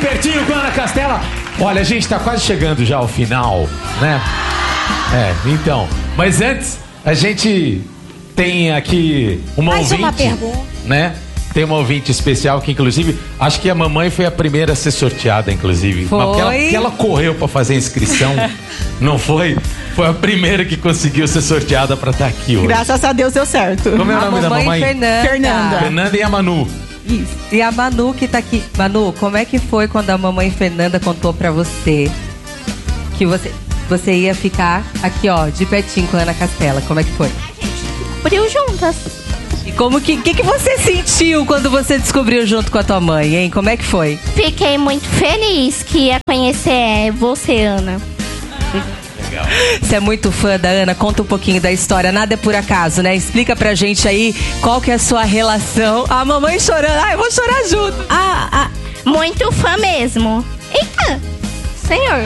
pertinho com a Ana Castela. Olha, a gente tá quase chegando já ao final, né? Então. Mas antes, a gente tem aqui uma mais ouvinte. Uma pergunta. Né? Tem uma ouvinte especial que, inclusive, acho que a mamãe foi a primeira a ser sorteada, inclusive. Foi. Porque ela correu pra fazer a inscrição, não foi? Foi a primeira que conseguiu ser sorteada pra estar aqui hoje. Graças a Deus deu certo. Como é o nome da mamãe? Fernanda. Fernanda e a Manu. Isso. E a Manu que tá aqui. Manu, como é que foi quando a mamãe Fernanda contou pra você que você ia ficar aqui, ó, de pertinho com a Ana Castela? Como é que foi? A gente descobriu juntas. E como que você sentiu quando você descobriu junto com a tua mãe, hein? Como é que foi? Fiquei muito feliz que ia conhecer você, Ana. Legal. Você é muito fã da Ana? Conta um pouquinho da história. Nada é por acaso, né? Explica pra gente aí qual que é a sua relação. A mamãe chorando. Ai, eu vou chorar junto. Muito fã mesmo. Eita! Senhor.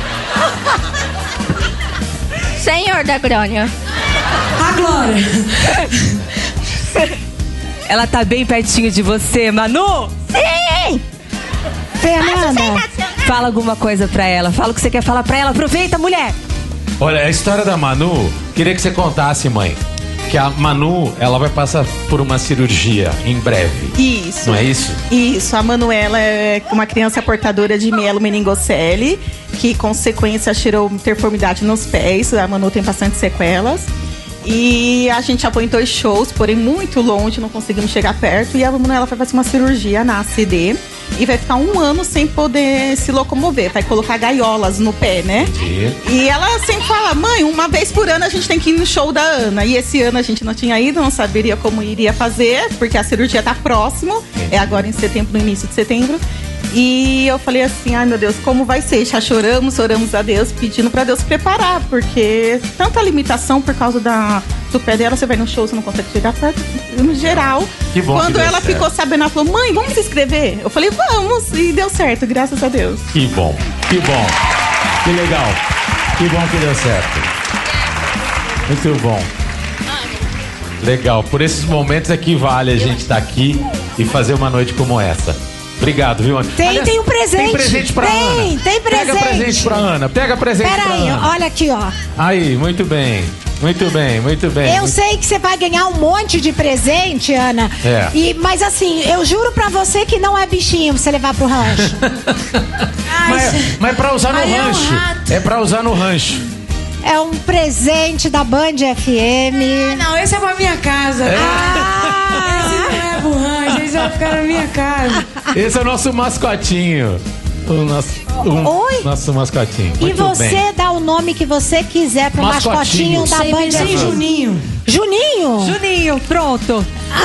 Senhor da Glória. A Glória. Ela tá bem pertinho de você, Manu? Sim! Fernanda, Fala alguma coisa pra ela. Fala o que você quer falar pra ela. Aproveita, mulher. Olha, a história da Manu, queria que você contasse, mãe. Que a Manu, ela vai passar por uma cirurgia em breve. Isso. Não é isso? Isso, a Manuela é uma criança portadora de mielomeningocele, que consequência gerou interformidade nos pés. A Manu tem bastante sequelas. E a gente apoiou 2 shows, porém muito longe, não conseguimos chegar perto. E a Manuela vai fazer uma cirurgia na ACD e vai ficar 1 ano sem poder se locomover. Vai colocar gaiolas no pé, né? Entendi. E ela sempre fala, mãe, uma vez por ano a gente tem que ir no show da Ana. E esse ano a gente não tinha ido, não saberia como iria fazer, porque a cirurgia tá próximo. É agora em setembro, no início de setembro. E eu falei assim, ai meu Deus, como vai ser? Já oramos a Deus, pedindo pra Deus preparar, porque tanta limitação por causa do pé dela, você vai no show, você não consegue chegar perto, no geral. Que bom. Quando que deu ela certo. ficou sabendo, ela falou, mãe, vamos se inscrever? Eu falei, vamos, e deu certo, graças a Deus. Que bom, que bom. Que legal. Que bom que deu certo. Muito bom. Legal, por esses momentos é que vale a gente estar aqui e fazer uma noite como essa. Obrigado, viu, Ana? tem um presente. Tem presente pra Ana. Tem presente. Pega presente pra Ana. Pega presente pra Pera aí, Ana. olha aqui, ó. Aí, muito bem. Muito bem, muito bem. Eu sei que você vai ganhar um monte de presente, Ana. É. Mas assim, eu juro pra você que não é bichinho pra você levar pro rancho. Mas pra usar no Mas é um rancho. rato. É pra usar no rancho. É um presente da Band FM. Não, esse é pra minha casa. Esse não é pro rancho, esse vai ficar na minha casa. Esse é o nosso mascotinho. Oi? Nosso mascotinho. E Muito você bem. dá o nome que você quiser pro Mascotinho. mascotinho da Band Sem FM. Juninho. Juninho? Juninho, pronto.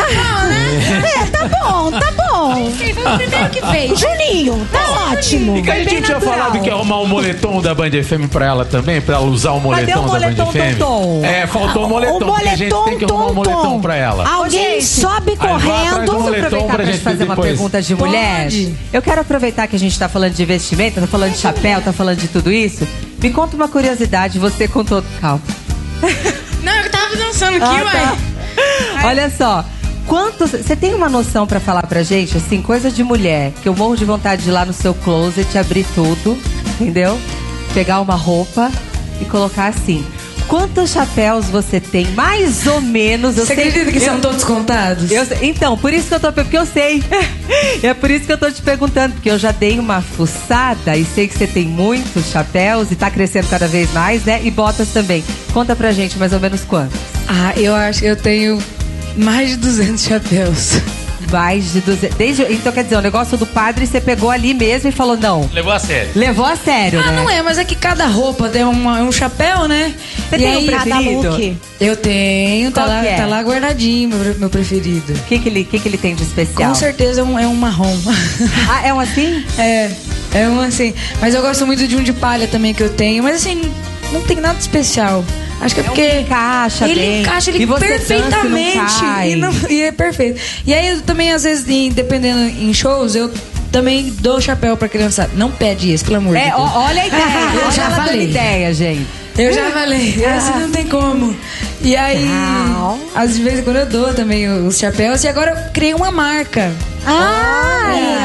Tá bom, tá bom. Foi o primeiro que fez. Juninho, tá ótimo. E que a gente tinha falado que ia arrumar o moletom da Band FM pra ela também, pra ela usar o moletom o da Band moletom FM. Tom? É, faltou o moletom, porque a gente tem que arrumar o moletom pra ela. Alguém Gente, sobe vai atrás do correndo. Vamos moletom aproveitar pra pra gente fazer uma depois. pergunta de mulher? Pode. Eu quero aproveitar que a gente tá falando de vestimenta, tá falando de chapéu, tá falando de tudo isso. Me conta uma curiosidade, você contou. Calma. Não, eu tava dançando aqui, ué. Olha só. Você tem uma noção pra falar pra gente, assim, coisa de mulher, que eu morro de vontade de ir lá no seu closet, abrir tudo, entendeu? Pegar uma roupa e colocar assim. Quantos chapéus você tem, mais ou menos? Você acredita que são todos contados? Então, por isso que eu tô... Porque eu sei. É por isso que eu tô te perguntando. Porque eu já dei uma fuçada e sei que você tem muitos chapéus e tá crescendo cada vez mais, né? E botas também. Conta pra gente mais ou menos quantos. Eu acho que eu tenho mais de 200 chapéus. Mais de 200... Então, quer dizer, o negócio do padre você pegou ali mesmo e falou não. Levou a sério. Levou a sério, né? Não é, mas é que cada roupa tem um chapéu, né? Você E tem aí, um preferido? look. Eu tenho, Qual que é? tá lá guardadinho, meu preferido. O que ele tem de especial? Com certeza é um marrom. Ah, é um assim? É um assim. Mas eu gosto muito de um de palha também que eu tenho. Mas assim, não tem nada de especial. Acho que é porque Ele encaixa ele bem. encaixa E você perfeitamente. dança e não cai. E é perfeito. E aí eu também, às vezes, dependendo em shows, eu também dou chapéu pra criança. Não pede isso, pelo amor de Deus. Olha a ideia. Eu Olha já ela dando falei. ideia, gente. Eu já falei, esse não tem como. E aí, às vezes quando eu dou também os chapéus, e agora eu criei uma marca. Eu tenho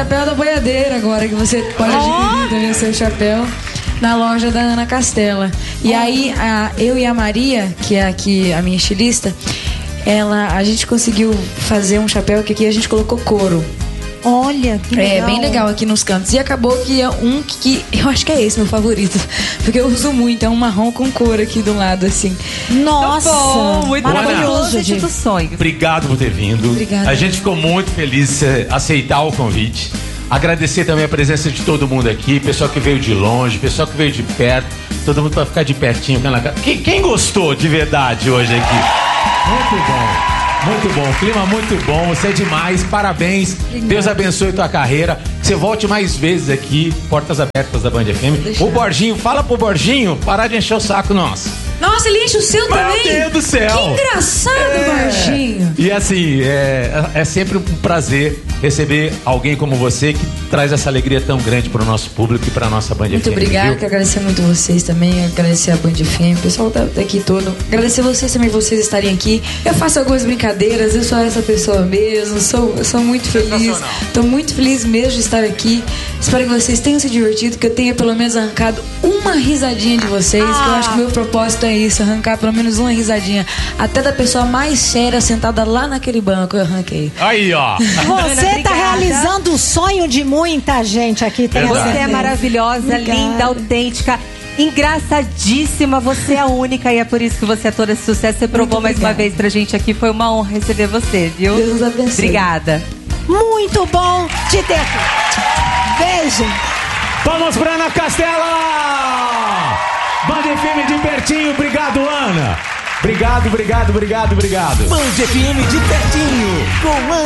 chapéu da boiadeira agora, que você pode adquirir também o seu chapéu na loja da Ana Castela. E aí, eu e a Maria, que é aqui a minha estilista, a gente conseguiu fazer um chapéu que aqui a gente colocou couro. Olha, que legal. É bem legal aqui nos cantos. E acabou que é um que eu acho que é esse meu favorito, porque eu uso muito, é um marrom com couro aqui do lado, assim. Nossa, bom, muito maravilhoso, gente dos sonhos. Obrigado por ter vindo. Obrigada. A gente ficou muito feliz de você aceitar o convite. Agradecer também a presença de todo mundo aqui, pessoal que veio de longe, pessoal que veio de perto, todo mundo para ficar de pertinho. Quem gostou de verdade hoje aqui? Muito bom. Muito bom, clima muito bom, você é demais, parabéns. Deus abençoe tua carreira. Que você volte mais vezes aqui, portas abertas da Band FM. O Borginho, fala pro Borginho parar de encher o saco nosso. Nossa, ele enche o seu também? Meu Deus do céu! Que engraçado, Borginho. E assim, é sempre um prazer receber alguém como você que traz essa alegria tão grande pro nosso público e pra nossa Band FM. Muito obrigada, viu? quero agradecer muito vocês também, agradecer a Band FM, o pessoal tá aqui todo. Agradecer vocês também, vocês estarem aqui. Eu faço algumas brincadeiras, eu sou essa pessoa mesmo, eu sou muito feliz. Tô muito feliz mesmo de estar aqui. Espero que vocês tenham se divertido, que eu tenha pelo menos arrancado uma risadinha de vocês, que eu acho que o meu propósito é isso, arrancar pelo menos uma risadinha. Até da pessoa mais séria sentada lá naquele banco, eu arranquei. Aí, ó. Você tá realizando o sonho de muita gente aqui, tem Verdade. Você é maravilhosa, Obrigada. linda, autêntica, engraçadíssima. Você é a única e é por isso que você é todo esse sucesso. Você provou mais uma vez pra gente aqui. Foi uma honra receber você, viu? Deus nos abençoe. Obrigada. Muito bom te ter aqui. Beijo. Vamos pra Ana Castela! Band FM de pertinho, obrigado, Ana. Obrigado. Band FM de pertinho, com